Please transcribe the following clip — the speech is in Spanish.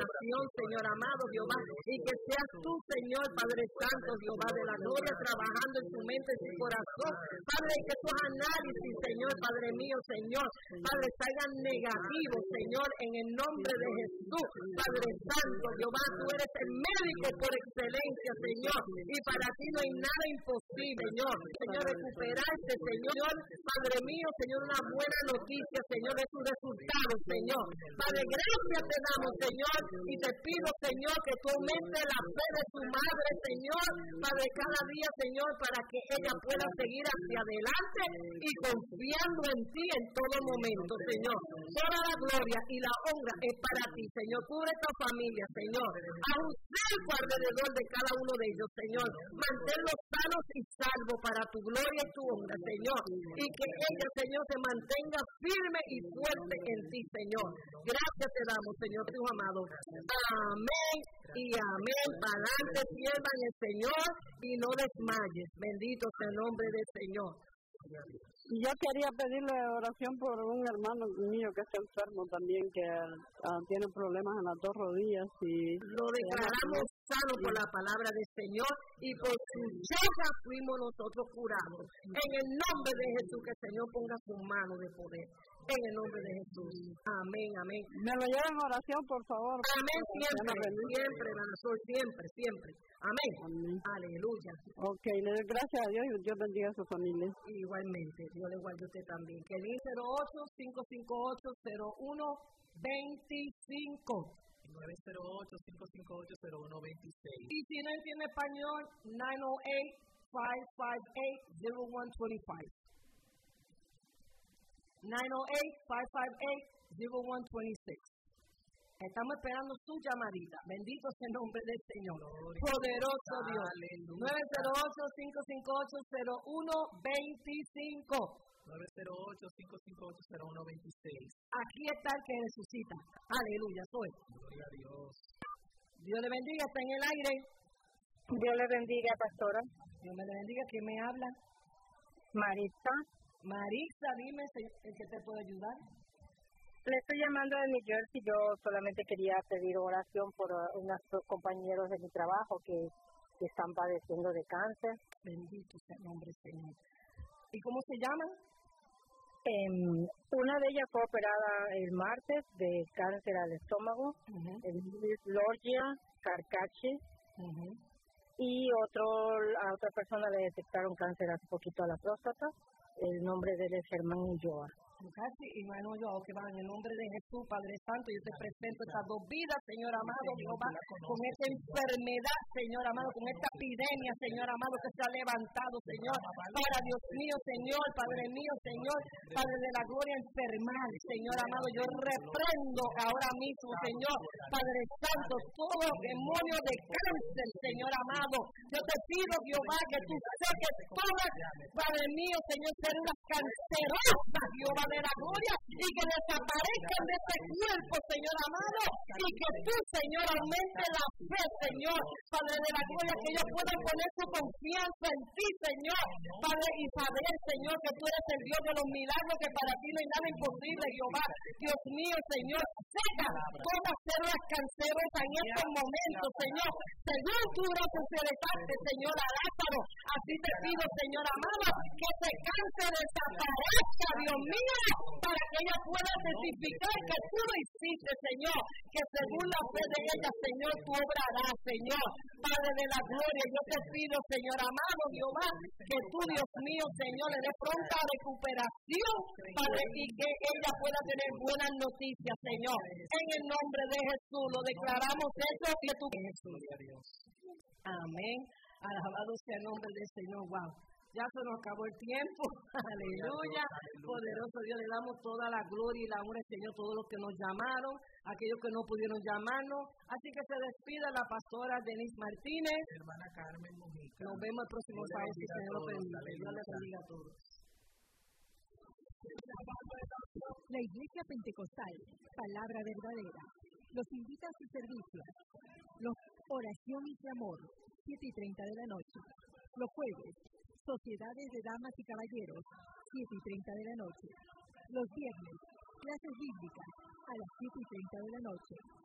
nación, Señor amado, Jehová, y que seas tú, Señor, Padre Santo, Jehová de la gloria, trabajando en su mente, en su corazón, Padre, que esos análisis, Señor, Padre mío, Señor, Padre, salgan negativos, Señor, en el nombre de Jesús, Padre Santo, Jehová, tú eres el médico por excelencia, Señor, y para ti no hay nada imposible, Señor, recuperarse, Señor, Padre mío, Señor, una buena noticia, Señor, de sus resultados, Señor, Padre, gracias te damos, Señor, y te pido, Señor, que tú aumentes la fe de su madre, Señor, Padre, cada día, Señor, para que ella pueda seguir hacia adelante y confiando en ti en todo momento, Señor. Toda la gloria y la honra es para ti, Señor. Cubre esta familia, Señor. A un cerco alrededor de cada uno de ellos, Señor. Manténlos sanos y salvos para tu gloria y tu honra, Señor. Y que ella, Señor, se mantenga firme y fuerte en ti, Señor. Gracias te damos, Señor, tu amado. Amén y amén. Para adelante, sierva en el Señor y no desmayes. Bendito sea el nombre del Señor. Yo quería pedirle oración por un hermano mío que está enfermo también, que tiene problemas en las dos rodillas. Y lo declaramos sano por la palabra del Señor y por su llaga fuimos nosotros curados. En el nombre de Jesús, que el Señor ponga su mano de poder. En el nombre de Jesús. Amén, amén. Me lo llevan en oración, por favor. Amén, siempre, siempre, siempre. Amén. Amén. Aleluya. Ok, le doy gracias a Dios y Dios bendiga a su familia. Igualmente, Dios le guarde a usted también. Que el 908-558-0125. 908-558-0126. Y si no entiende español, 908-558-0125. 908-558-0126. Estamos esperando su llamadita. Bendito sea el nombre del Señor. Poderoso Dios. 908-558-0125. 908-558-0126. Aquí está el que resucita. Aleluya, soy. Gloria a Dios. Dios le bendiga, está en el aire. Dios le bendiga, pastora. Dios me le bendiga. ¿Quién me habla? Marisa. Marisa, dime, ¿en qué te puedo ayudar? Le estoy llamando de New Jersey. Yo solamente quería pedir oración por unos compañeros de mi trabajo que están padeciendo de cáncer. Bendito sea el nombre del Señor. ¿Y cómo se llaman? Una de ellas fue operada el martes de cáncer al estómago, Lorgia Carcache, y a otra persona le detectaron cáncer hace poquito a la próstata. El nombre de él es Germán Ulloa. Casi, y hermano yo, que va en el nombre de Jesús, Padre Santo, yo te presento estas dos vidas, Señor amado, Jehová, con esta enfermedad, Señor amado, con esta epidemia, Señor amado, que se ha levantado, Señor, para Dios mío, Señor, Padre mío, Señor, Padre de la gloria, enfermar, Señor amado, yo reprendo ahora mismo, Señor, Padre Santo, todo demonio de cáncer, Señor amado, yo te pido, Jehová, que tú saques todas, Padre mío, Señor, células cancerosas, Jehová de la gloria, y que desaparezcan de este cuerpo, Señor amado, y que tú, Señor, aumente la fe, Señor, Padre de la gloria, que ellos puedan poner su confianza en ti, Señor, Padre, y saber, Señor, que tú eres el Dios de los milagros, que para ti no hay nada imposible, Jehová. Dios mío, Señor, seca todas células cancerosas en estos momentos, Señor, según tu gracia celeste, Señor, a Lázaro, así te pido, Señor amado, que ese cáncer desaparezca, Dios mío, para que ella pueda testificar que tú lo hiciste, Señor, que según la fe de ella, Señor, tú obrarás, Señor, Padre de la gloria. Yo te pido, Señor amado, Jehová, que tú, Dios mío, Señor, le dé pronta recuperación, Padre, y que ella pueda tener buenas noticias, Señor. En el nombre de Jesús lo declaramos eso que tú Jesús. Amén. Alabado sea el nombre del Señor. Wow. Ya se nos acabó el tiempo. Aleluya. Poderoso Dios, le damos toda la gloria y la honra al Señor, todos los que nos llamaron, aquellos que no pudieron llamarnos. Así que se despida la pastora Denise Martínez. Hermana Carmen Mujica. Nos vemos el próximo sábado, si el Señor lo permite. Dios les bendiga a todos. La Iglesia Pentecostal, Palabra Verdadera, los invita a su servicio. Los Oración y Clamor, 7:30 de la noche. Los jueves, Sociedades de Damas y Caballeros, 7:30 de la noche. Los viernes, clases bíblicas, a las 7:30 de la noche.